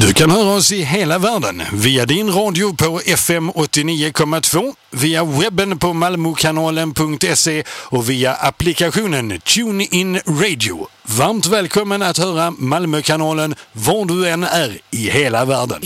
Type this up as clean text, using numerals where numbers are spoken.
Du kan höra oss i hela världen via din radio på FM 89,2, via webben på malmokanalen.se och via applikationen TuneIn Radio. Varmt välkommen att höra Malmökanalen var du än är i hela världen.